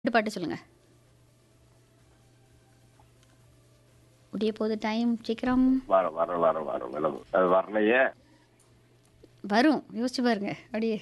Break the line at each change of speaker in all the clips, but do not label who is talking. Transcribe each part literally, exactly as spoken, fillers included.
ரெண்டு பாட்டு சொல்லுங்க. முடிய போகுது டைம் சீக்கிரம்.
வர வர வர வர விலகு அது வரலையே.
வரும் யோசிச்சு பாருங்க அப்படியே.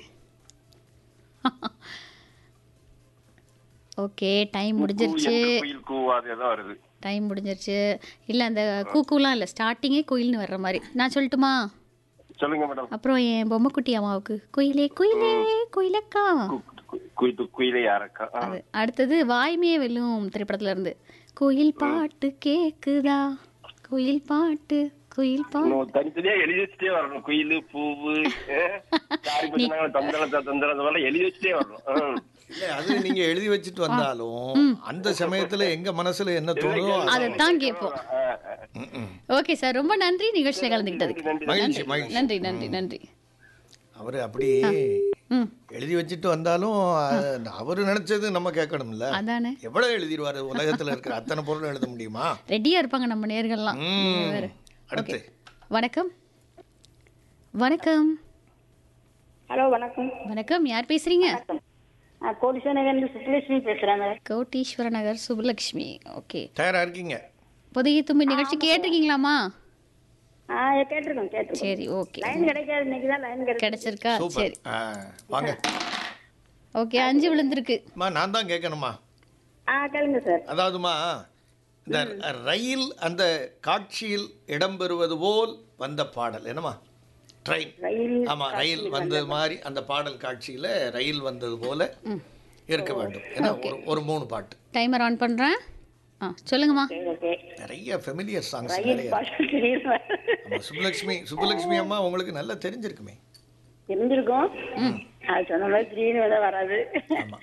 ஓகே டைம் முடிஞ்சிருச்சு.
குயில் கூவாது ஏதோ வருது.
டைம் முடிஞ்சிருச்சு. இல்லை அந்த கூக்கூலாம் இல்லை, ஸ்டார்டிங்கே குயில்னு வர்ற மாதிரி. நான் சொல்லட்டுமா?
சொல்லுங்க மேடம்.
அப்புறம் என் பொம்மைக்குட்டி அம்மாவுக்கு குயிலே குயிலே குயிலக்கா.
குயித்து குயிலே யாரக்கா.
அது அடுத்தது வாய்மையே வெல்லும் திரைப்படத்துல இருந்து குயில் பாட்டு கேக்குதா, குயில் பாட்டு குயில் பாட்டு.
தனித்தனியா எழுதி வச்சுட்டே வரணும். குயிலு பூவு தந்திர தந்திரம் எழுதி வச்சுட்டே வரணும்.
இல்ல அது நீங்க எழுதி வச்சுட்டு வந்தாலும் அந்த சமயத்துல எங்க மனசுல என்ன தோணுதோ
அதைத்தான் கேட்போம். ஓகே சார், ரொம்ப நன்றி நிகழ்ச்சியில கலந்துக்கிட்டதுக்கு.
மகிழ்ச்சி மகிழ்ச்சி.
நன்றி நன்றி நன்றி.
அவரு அப்படி எழுதி வச்சுட்டு வந்தாலும் அவரு நினைச்சது நம்ம கேட்கணும்ல.
அதானே,
எவ்வளவு எழுதிடுவாரு. உலகத்துல இருக்கிற அத்தனை பொருளும் எழுத முடியுமா?
ரெடியா இருப்பாங்க நம்ம நேர்கள்லாம்.
அடுத்து
வணக்கம். வணக்கம்.
ஹலோ வணக்கம்.
வணக்கம், யார் பேசுறீங்க?
கோடீஸ்வர நகர் சுப்புலட்சுமி பேசுறாங்க.
கோட்டீஸ்வர நகர் சுப்புலட்சுமி. ஓகே,
தயாரா இருக்கீங்க?
புதிய தும்பி நிகழ்ச்சி கேட்டிருக்கீங்களாமா?
ஆ கேட்டிருக்கோம் கேட்டிருக்கோம்.
சரி ஓகே.
லைன் கிடைக்காது, இன்னைக்கு தான் லைன் கிடைச்சு.
கிடைச்சிருக்கா? சரி
வாங்க.
ஓகே, அஞ்சு விழுந்திருக்கு.
அம்மா நான் தான் கேட்கணுமா?
ஆ கேளுங்க சார்.
அதாவதுமா இந்த ரயில் அந்த காட்சியில் இடம்பெறுவது போல் வந்த பாடல் என்னமா? ட்ரெயின். ஆமா, ரயில் வந்தது மாதிரி அந்த பாடல் காட்சியில ரயில் வந்தது போல இருக்க வேண்டும். ஏன்னா ஒரு ஒரு மூணு பாட்டு.
டைமர் ஆன் பண்றேன். ஆ சொல்லுங்கம்மா.
நிறைய ஃபெமிலியர் சாங்ஸ் நிறைய. ஆமா, சுப்புலட்சுமி சுப்புலட்சுமி அம்மா உங்களுக்கு நல்லா தெரிஞ்சிருக்குமே.
தெரிஞ்சிருக்கும். அது சொன்ன மாதிரி திடீர்னு வராது.
ஆமா,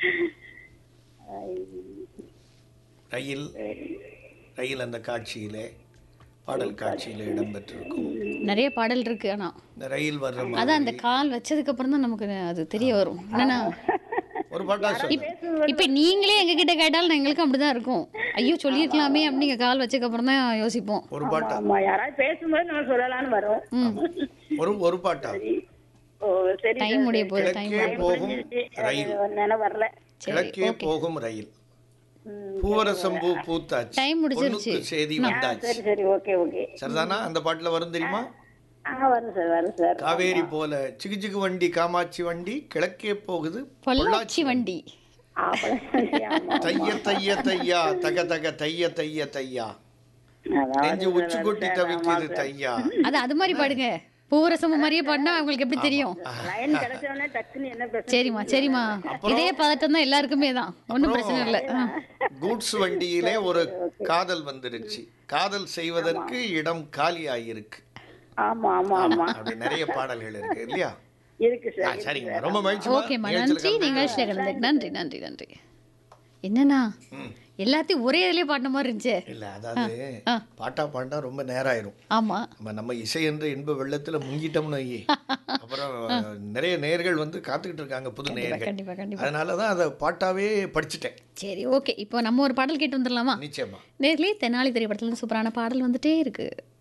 ரயில் ரயில் அந்த காட்சியிலே பாடல் காட்சியில இடம்பெற்றிருக்கும்.
நிறைய பாடல் இருக்கு. ஆனா
இந்த ரயில் வர்ற
அதான் அந்த கால் வச்சதுக்கு அப்புறம் தான் நமக்கு அது தெரிய வரும். என்னன்னா
ஒரு பாட்டா சொல்லு.
இப்ப நீங்களே எங்க கிட்ட கேட்டாலும் எங்களுக்கு அப்படிதான் இருக்கும். ஐயோ சொல்லிருக்கலாமே அப்படின்னு நீங்க கால் வச்சதுக்கு அப்புறம் தான் யோசிப்போம்.
ஒரு பாட்டா?
ஆமா, யாராவது பேசும்போது நம்ம சொல்லலாம்னு வரும்.
ஒரு ஒரு பாட்டா?
ஓ சரி.
டைம் முடிய போகுது. டைம்
கிழக்கே போகும் ரயில்.
என்ன வரல.
கிழக்கே போகும் ரயில். பூவரசம்பூ பூத்தாச்சு.
டைம் முடிஞ்சிருச்சு.
பொண்ணுக்கு செய்தி வந்தாச்சு.
சரி சரி ஓகே ஓகே.
சரிதானா? அந்த பாட்டுல வரும் தெரியுமா?
ஆ வரும் சார் வரும் சார்.
காவேரி போல சிக்கு சிக்கு வண்டி காமாட்சி வண்டி கிழக்கே போகுது
பொள்ளாச்சி வண்டி.
தைய தைய தையா தக தக தைய தைய தையா நெஞ்சு உச்சி கொட்டி தவிக்குது தையா.
அது அது மாதிரி பாடுங்க. பூவரசம் மாதிரியே பாடினா அவங்களுக்கு எப்படி தெரியும்? சரிம்மா சரிம்மா, இதே பதட்டம் தான் எல்லாருக்குமே தான், ஒன்றும் பிரச்சனை இல்லை.
கூட்ஸ் வண்டியிலே ஒரு காதல் வந்துருச்சு, காதல் செய்வதற்கு இடம் காலி ஆகியிருக்கு.
ஆமா ஆமா ஆமா,
அப்படி நிறைய பாடல்கள் இருக்கு இல்லையா?
இருக்கு சார்.
சரிங்க, ரொம்ப மகிழ்ச்சி.
ஓகேம்மா, நன்றி நிகழ்ச்சியில் கலந்து. நன்றி நன்றி நன்றி. என்னன்னா எல்லாத்தையும் ஒரே இதுலயே பாடின மாதிரி இருந்துச்சு.
இல்ல அதாவது பாட்டா பாண்டா ரொம்ப நேரம் ஆயிரும்.
ஆமா,
நம்ம நம்ம இசை என்ற இன்ப வெள்ளத்துல முங்கிட்டோம்னு வையே, அப்புறம் நிறைய நேயர்கள் வந்து காத்துக்கிட்டு இருக்காங்க, புது நேயர்கள்.
கண்டிப்பா கண்டிப்பா.
அதனாலதான் அதை பாட்டாவே படிச்சுட்டேன்.
சரி ஓகே, இப்போ நம்ம ஒரு பாடல் கேட்டு வந்துடலாமா?
நிச்சயமா.
நேர்லயே தெனாலி திரைப்படத்துல சூப்பரான பாடல் வந்துட்டே இருக்கு.